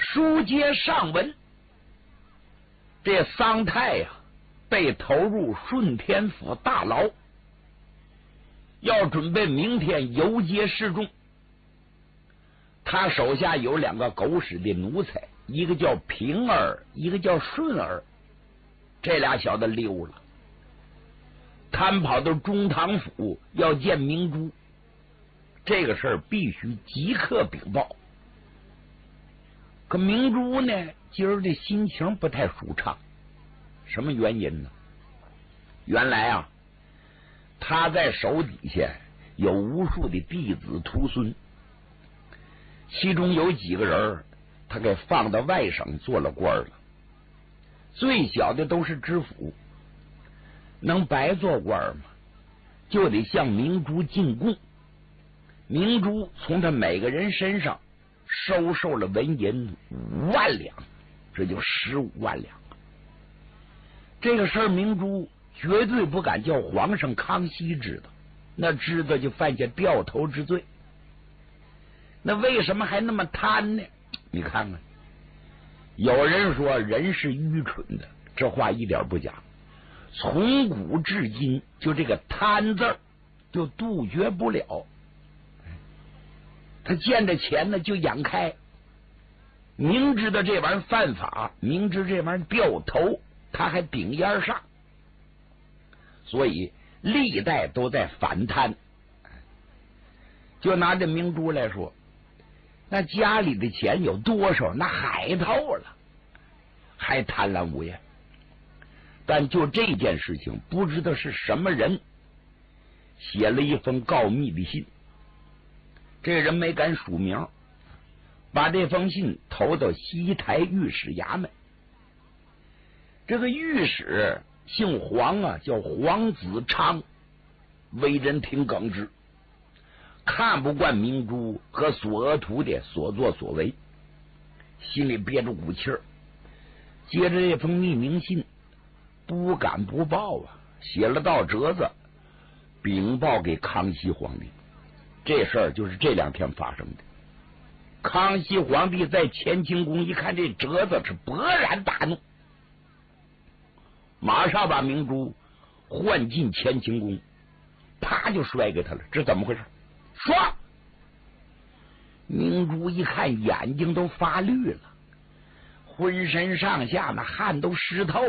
书接上文，这桑泰呀，被投入顺天府大牢，要准备明天游街示众。他手下有2个狗屎的奴才，一个叫平儿，一个叫顺儿，这俩小子溜了，贪跑到中堂府要见明珠。这个事儿必须即刻禀报。可明珠呢，今儿的心情不太舒畅，什么原因呢？原来啊，他在手底下有无数的弟子徒孙，其中有几个人他给放到外省做了官了，最小的都是知府，能白做官吗？就得向明珠进贡。明珠从他每个人身上收受了纹银5万两，这就15万两。这个事儿明珠绝对不敢叫皇上康熙知道，那知道就犯下掉头之罪。那为什么还那么贪呢？你看看，有人说人是愚蠢的，这话一点不假。从古至今，就这个贪字就杜绝不了。他见着钱呢就眼开，明知道这玩意儿犯法，明知这玩意儿掉头，他还顶烟上，所以历代都在反贪。就拿这明珠来说，那家里的钱有多少，那海透了，还贪婪无厌。但就这件事情，不知道是什么人写了一封告密的信，这人没敢署名，把这封信投到西台御史衙门。这个御史姓黄啊，叫黄子昌，为人挺耿直，看不惯明珠和索额图的所作所为，心里憋着股气儿，接着这封匿名信不敢不报啊，写了道折子禀报给康熙皇帝。这事儿就是这2天发生的。康熙皇帝在乾清宫一看这折子，是勃然大怒，马上把明珠唤进乾清宫，啪就摔给他了。这怎么回事？说！明珠一看，眼睛都发绿了，浑身上下那汗都湿透